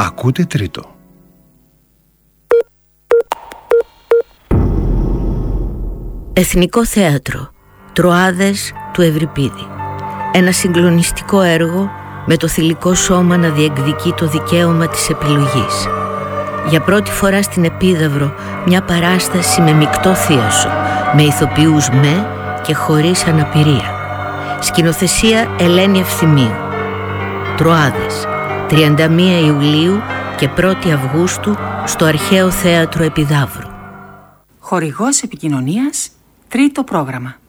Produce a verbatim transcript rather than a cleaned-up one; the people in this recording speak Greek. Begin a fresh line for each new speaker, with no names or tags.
Ακούτε τρίτο.
Εθνικό Θέατρο, Τροάδες του Ευρυπίδη. Ένα συγκλονιστικό έργο με το θηλυκό σώμα να διεκδικεί το δικαίωμα της επιλογής. Για πρώτη φορά στην Επίδαυρο μια παράσταση με μεικτό θίασο, με ηθοποιούς με και χωρίς αναπηρία. Σκηνοθεσία Ελένη Ευθυμίου. Τροάδες, τριάντα μία Ιουλίου και πρώτη Αυγούστου στο Αρχαίο Θέατρο Επιδαύρου.
Χορηγός επικοινωνίας, τρίτο πρόγραμμα.